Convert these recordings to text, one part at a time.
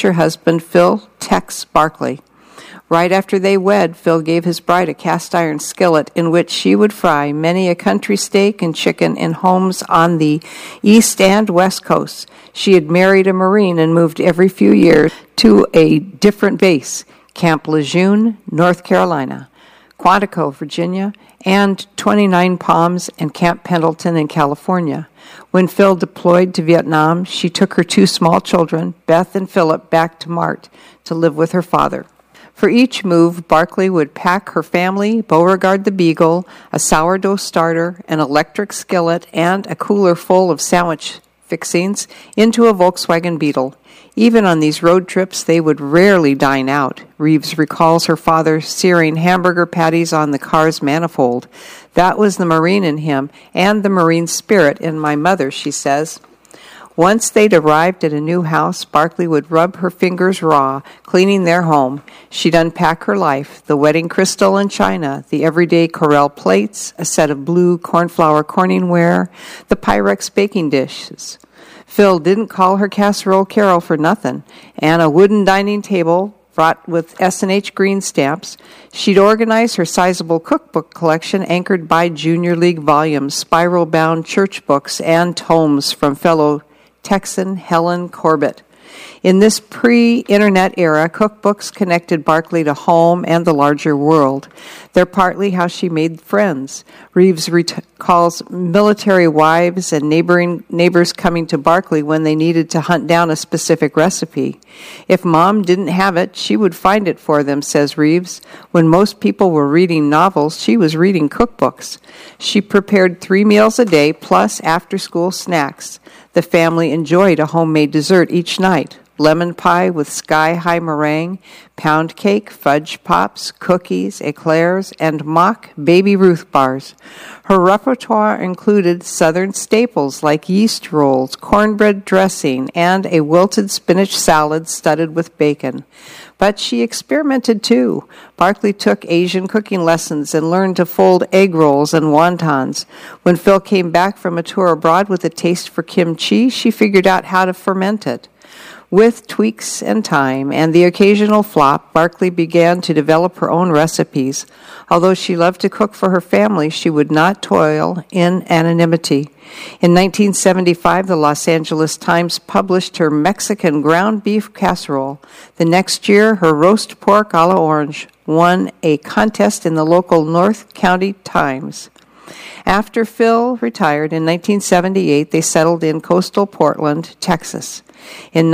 future husband Phil Tex Barclay. Right after they wed, Phil gave his bride a cast-iron skillet in which she would fry many a country steak and chicken in homes on the East and West Coasts. She had married a Marine and moved every few years to a different base, Camp Lejeune, North Carolina, Quantico, Virginia, and 29 Palms and Camp Pendleton in California. When Phil deployed to Vietnam, she took her 2 small children, Beth and Philip, back to Mart to live with her father. For each move, Barclay would pack her family, Beauregard the Beagle, a sourdough starter, an electric skillet, and a cooler full of sandwich fixings into a Volkswagen Beetle. Even on these road trips, they would rarely dine out. Reeves recalls her father searing hamburger patties on the car's manifold. That was the Marine in him and the Marine spirit in my mother, she says. Once they'd arrived at a new house, Barclay would rub her fingers raw, cleaning their home. She'd unpack her life, the wedding crystal and china, the everyday Corelle plates, a set of blue cornflower corningware, the Pyrex baking dishes. Phil didn't call her casserole Carol for nothing, and a wooden dining table brought with S&H green stamps. She'd organize her sizable cookbook collection anchored by Junior League volumes, spiral-bound church books, and tomes from fellow Texan Helen Corbett. In this pre-internet era, cookbooks connected Barclay to home and the larger world. They're partly how she made friends. Reeves recalls military wives and neighbors coming to Barclay when they needed to hunt down a specific recipe. If Mom didn't have it, she would find it for them, says Reeves. When most people were reading novels, she was reading cookbooks. She prepared 3 meals a day plus after-school snacks. The family enjoyed a homemade dessert each night. Lemon pie with sky-high meringue, pound cake, fudge pops, cookies, eclairs, and mock Baby Ruth bars. Her repertoire included Southern staples like yeast rolls, cornbread dressing, and a wilted spinach salad studded with bacon. But she experimented too. Barclay took Asian cooking lessons and learned to fold egg rolls and wontons. When Phil came back from a tour abroad with a taste for kimchi, she figured out how to ferment it. With tweaks and time and the occasional flop, Barclay began to develop her own recipes. Although she loved to cook for her family, she would not toil in anonymity. In 1975, the Los Angeles Times published her Mexican ground beef casserole. The next year, her roast pork a la orange won a contest in the local North County Times. After Phil retired in 1978, they settled in coastal Portland, Texas. In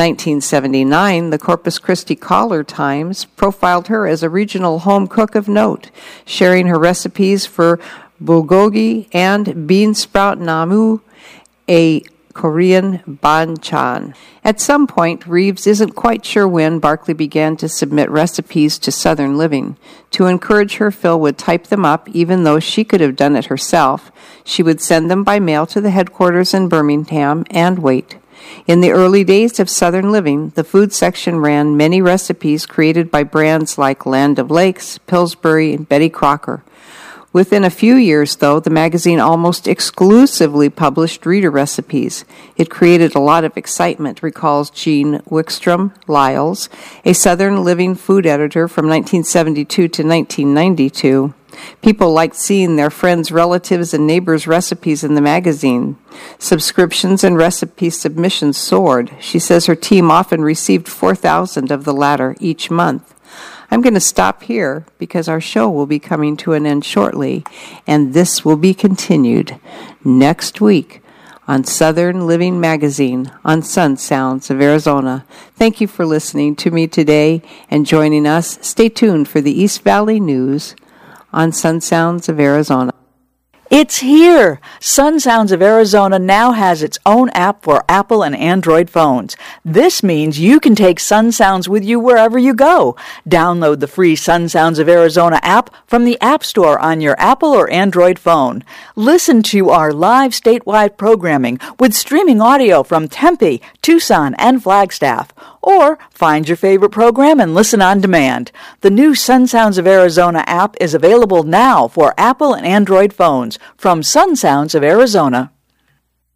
1979, the Corpus Christi Caller-Times profiled her as a regional home cook of note, sharing her recipes for bulgogi and bean sprout namu, a Korean banchan. At some point, Reeves isn't quite sure when, Barclay began to submit recipes to Southern Living. To encourage her, Phil would type them up, even though she could have done it herself. She would send them by mail to the headquarters in Birmingham and wait. In the early days of Southern Living, the food section ran many recipes created by brands like Land of Lakes, Pillsbury, and Betty Crocker. Within a few years, though, the magazine almost exclusively published reader recipes. It created a lot of excitement, recalls Jean Wickstrom Lyles, a Southern Living food editor from 1972 to 1992. People liked seeing their friends, relatives, and neighbors' recipes in the magazine. Subscriptions and recipe submissions soared. She says her team often received 4,000 of the latter each month. I'm going to stop here because our show will be coming to an end shortly, and this will be continued next week on Southern Living Magazine on Sun Sounds of Arizona. Thank you for listening to me today and joining us. Stay tuned for the East Valley News on Sun Sounds of Arizona. It's here! Sun Sounds of Arizona now has its own app for Apple and Android phones. This means you can take Sun Sounds with you wherever you go. Download the free Sun Sounds of Arizona app from the App Store on your Apple or Android phone. Listen to our live statewide programming with streaming audio from Tempe, Tucson, and Flagstaff. Or find your favorite program and listen on demand. The new Sun Sounds of Arizona app is available now for Apple and Android phones from Sun Sounds of Arizona.